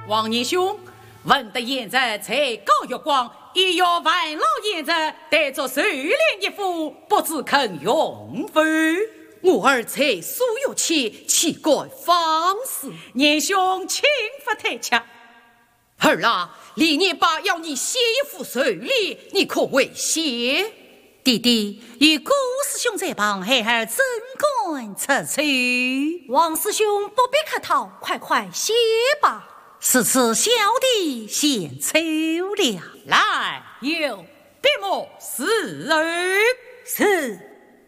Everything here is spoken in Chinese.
王爷兄，闻得言者才高月光，亦要万老言者带着寿莲一副，不知肯用否？ 我儿才所有妻，岂改方式？ 年兄请勿太强。 儿啊，李年爸要你写一副寿礼，你可为写？ 弟弟与顾师兄在旁，孩儿怎敢出去？ 王师兄不必客套，快快写吧。 是此小弟献丑了。 来，有笔墨4儿。 是。